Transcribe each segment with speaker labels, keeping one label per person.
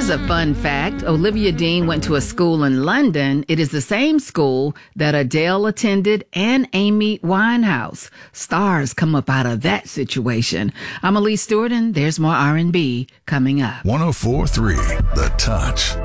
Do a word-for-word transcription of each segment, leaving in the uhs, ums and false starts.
Speaker 1: Here's a fun fact. Olivia Dean went to a school in London. It is the same school that Adele attended and Amy Winehouse. Stars come up out of that situation. I'm Elise Stewart, and there's more R and B coming up.
Speaker 2: one oh four point three The Touch.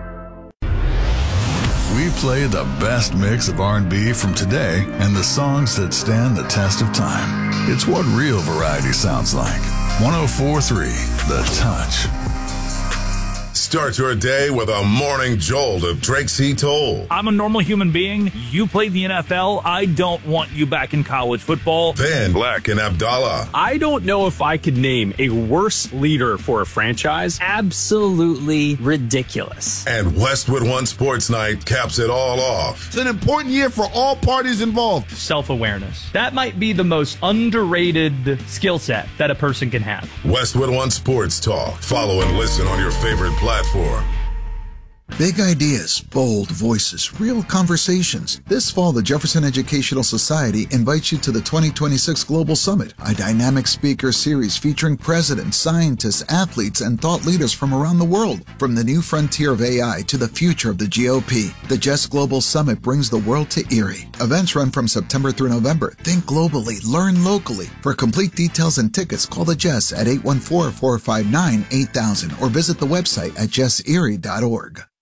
Speaker 2: We play the best mix of R and B from today and the songs that stand the test of time. It's what real variety sounds like. one oh four point three The Touch.
Speaker 3: Start your day with a morning jolt of Drake C. Toll.
Speaker 4: I'm a normal human being. You played the N F L. I don't want you back in college football.
Speaker 3: Then Black and Abdallah.
Speaker 5: I don't know if I could name a worse leader for a franchise.
Speaker 6: Absolutely ridiculous.
Speaker 3: And Westwood One Sports Night caps it all off.
Speaker 7: It's an important year for all parties involved.
Speaker 4: Self-awareness. That might be the most underrated skill set that a person can have.
Speaker 3: Westwood One Sports Talk. Follow and listen on your favorite platform.
Speaker 8: Big ideas, bold voices, real conversations. This fall, the Jefferson Educational Society invites you to the twenty twenty-six Global Summit, a dynamic speaker series featuring presidents, scientists, athletes, and thought leaders from around the world. From the new frontier of A I to the future of the G O P, the J E S Global Summit brings the world to Erie. Events run from September through November. Think globally, learn locally. For complete details and tickets, call the J E S at eight one four, four five nine, eight thousand or visit the website at jess erie dot org.